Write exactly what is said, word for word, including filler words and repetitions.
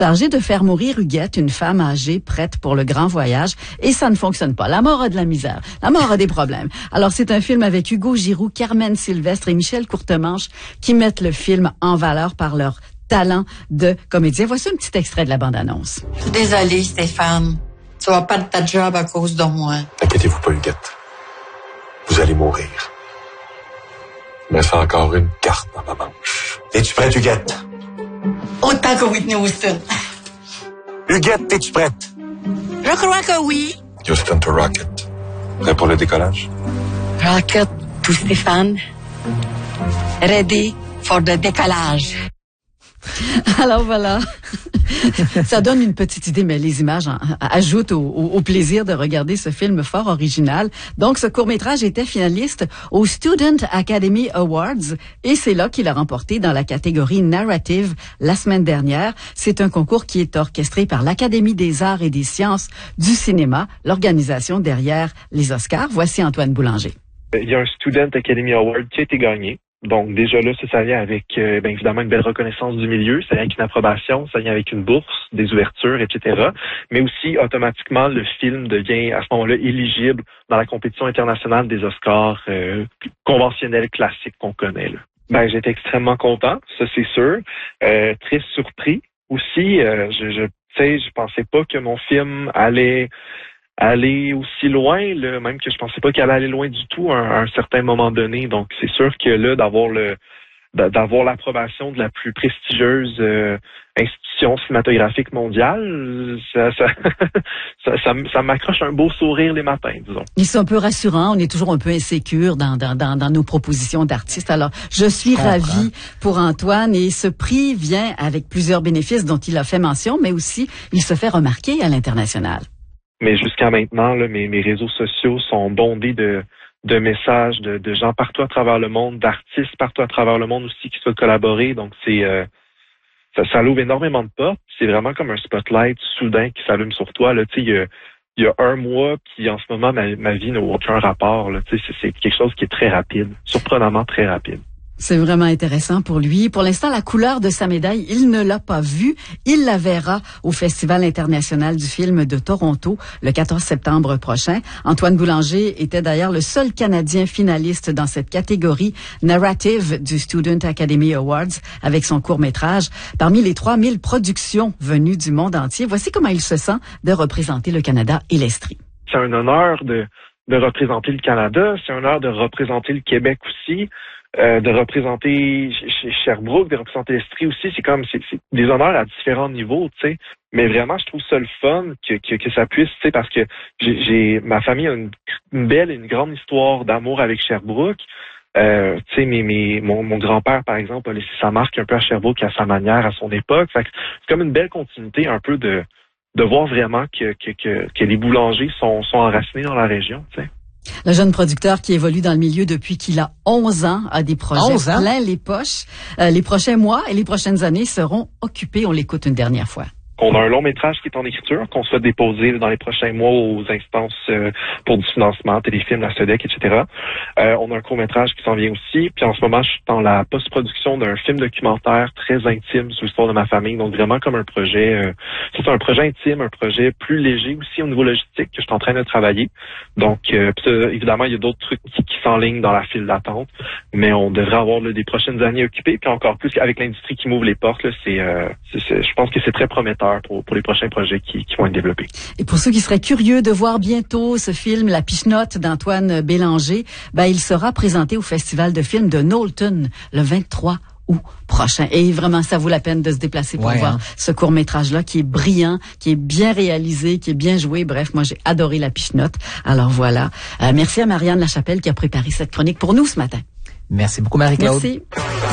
chargé de faire mourir Huguette, une femme âgée prête pour le grand voyage, et ça ne fonctionne pas. La mort a de la misère. La mort a des problèmes. Alors, c'est un film avec Hugo Giroux, Carmen Sylvestre et Michel Courtemanche qui mettent le film en valeur par leur talent de comédien. Voici un petit extrait de la bande-annonce. Je suis désolée, Stéphane. Tu vas perdre ta job à cause de moi. Inquiétez-vous pas, Huguette. Vous allez mourir. Il me fait encore une carte dans ma manche. Es-tu prête, Huguette? Autant que Whitney Houston. Huguette, es-tu prête? Je crois que oui. Houston to Rocket. Prêt pour le décollage? Rocket to Stéphane. Ready for the décollage. Alors voilà, ça donne une petite idée, mais les images en, ajoutent au, au, au plaisir de regarder ce film fort original. Donc, ce court-métrage était finaliste aux Student Academy Awards et c'est là qu'il a remporté dans la catégorie Narrative la semaine dernière. C'est un concours qui est orchestré par l'Académie des arts et des sciences du cinéma, l'organisation derrière les Oscars. Voici Antoine Boulanger. Il y a un Student Academy Award qui a été gagné. Donc déjà là, ça, ça vient avec euh, bien évidemment une belle reconnaissance du milieu, ça vient avec une approbation, ça vient avec une bourse, des ouvertures, et cetera. Mais aussi, automatiquement, le film devient à ce moment-là éligible dans la compétition internationale des Oscars euh, conventionnels classiques qu'on connaît. Là. Ben, j'étais extrêmement content, ça c'est sûr. Euh, très surpris aussi. Euh, je, je, tu sais, je pensais pas que mon film allait aller aussi loin, là, même que je pensais pas qu'elle allait aller loin du tout à un, à un certain moment donné. Donc, c'est sûr que là, d'avoir le d'avoir l'approbation de la plus prestigieuse euh, institution cinématographique mondiale, ça ça, ça, ça, ça m'accroche un beau sourire les matins, disons. Et c'est un peu rassurant, on est toujours un peu insécure dans, dans, dans, dans nos propositions d'artistes. Alors, je suis je ravie pour Antoine et ce prix vient avec plusieurs bénéfices dont il a fait mention, mais aussi, il se fait remarquer à l'international. Mais jusqu'à maintenant, là, mes, mes réseaux sociaux sont bondés de, de messages de, de gens partout à travers le monde, d'artistes partout à travers le monde aussi qui souhaitent collaborer. Donc, c'est euh, ça, ça ouvre énormément de portes. C'est vraiment comme un spotlight soudain qui s'allume sur toi. Là, tu sais, il y a, il y a un mois, puis en ce moment, ma, ma vie n'a aucun rapport. Là, tu sais, c'est, c'est quelque chose qui est très rapide, surprenamment très rapide. C'est vraiment intéressant pour lui. Pour l'instant, la couleur de sa médaille, il ne l'a pas vue. Il la verra au Festival international du film de Toronto le quatorze septembre prochain. Antoine Boulanger était d'ailleurs le seul Canadien finaliste dans cette catégorie Narrative du Student Academy Awards avec son court-métrage. Parmi les trois mille productions venues du monde entier, voici comment il se sent de représenter le Canada et l'Estrie. C'est un honneur de, de représenter le Canada. C'est un honneur de représenter le Québec aussi. Euh, de représenter Sherbrooke, de représenter l'Estrie aussi, c'est comme c'est, c'est des honneurs à différents niveaux, tu sais. Mais vraiment, je trouve ça le fun que que, que ça puisse, tu sais, parce que j'ai, j'ai ma famille a une, une belle et une grande histoire d'amour avec Sherbrooke. Euh, tu sais, mes, mes, mon, mon grand-père, par exemple, a laissé sa marque un peu à Sherbrooke à sa manière, à son époque. Fait que c'est comme une belle continuité, un peu de de voir vraiment que que que, que les boulangers sont sont enracinés dans la région, tu sais. Le jeune producteur qui évolue dans le milieu depuis qu'il a onze ans a des projets plein les poches. Euh, les prochains mois et les prochaines années seront occupés. On l'écoute une dernière fois. On a un long métrage qui est en écriture, qu'on souhaite déposer dans les prochains mois aux instances euh, pour du financement, téléfilm, la SODEC, et cetera. Euh, on a un court métrage qui s'en vient aussi. Puis en ce moment, je suis dans la post-production d'un film documentaire très intime sur l'histoire de ma famille. Donc vraiment comme un projet, euh, c'est un projet intime, un projet plus léger aussi au niveau logistique que je suis en train de travailler. Donc euh, puis, euh, évidemment, il y a d'autres trucs qui, qui s'enlignent dans la file d'attente, mais on devrait avoir là, des prochaines années occupées. Puis encore plus avec l'industrie qui m'ouvre les portes, là, c'est, euh, c'est, c'est, je pense que c'est très prometteur Pour, pour les prochains projets qui, qui vont être développés. Et pour ceux qui seraient curieux de voir bientôt ce film, La Pichenote d'Antoine Bélanger, ben, il sera présenté au Festival de films de Knowlton le vingt-trois août prochain. Et vraiment, ça vaut la peine de se déplacer pour ouais, voir hein. ce court-métrage-là qui est brillant, qui est bien réalisé, qui est bien joué. Bref, moi, j'ai adoré La Pichenote. Alors voilà. Euh, merci à Marianne Lachapelle qui a préparé cette chronique pour nous ce matin. Merci beaucoup, Marie-Claude. Merci.